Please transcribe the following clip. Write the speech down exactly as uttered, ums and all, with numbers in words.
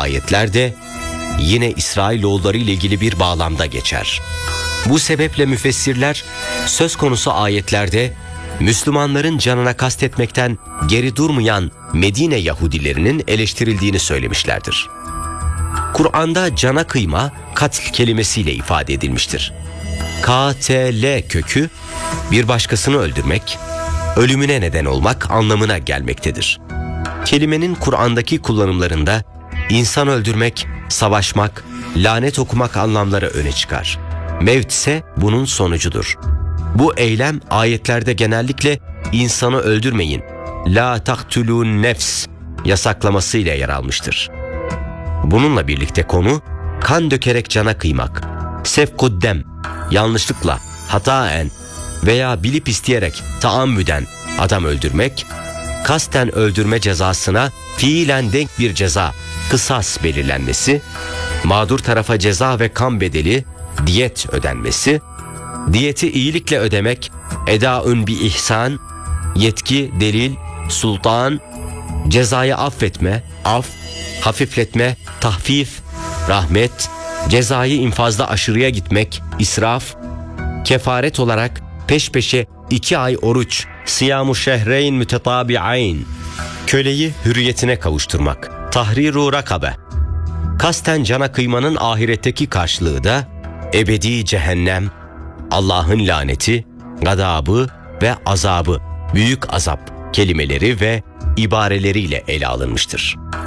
ayetler de yine İsrailoğulları ile ilgili bir bağlamda geçer. Bu sebeple müfessirler söz konusu ayetlerde Müslümanların canına kastetmekten geri durmayan Medine Yahudilerinin eleştirildiğini söylemişlerdir. Kur'an'da cana kıyma katil kelimesiyle ifade edilmiştir. K T L kökü bir başkasını öldürmek, ölümüne neden olmak anlamına gelmektedir. Kelimenin Kur'an'daki kullanımlarında insan öldürmek, savaşmak, lanet okumak anlamları öne çıkar. Mevt ise bunun sonucudur. Bu eylem ayetlerde genellikle insanı öldürmeyin, la taktulun nefs yasaklamasıyla yer almıştır. Bununla birlikte konu kan dökerek cana kıymak, sefkuddem, yanlışlıkla, hataen veya bilip isteyerek taammüden adam öldürmek, kasten öldürme cezasına fiilen denk bir ceza, kısas belirlenmesi, mağdur tarafa ceza ve kan bedeli, diyet ödenmesi, diyeti iyilikle ödemek, edaun bi ihsan, yetki, delil, sultan, cezayı affetme, af, hafifletme, tahfif, rahmet, cezayı infazda aşırıya gitmek, israf, kefaret olarak peş peşe iki ay oruç, siyamu şehreyn mütetabi'ayn, köleyi hürriyetine kavuşturmak, tahriru rakabe, kasten cana kıymanın ahiretteki karşılığı da ebedi cehennem, Allah'ın laneti, gadabı ve azabı, büyük azap kelimeleri ve ibareleriyle ele alınmıştır.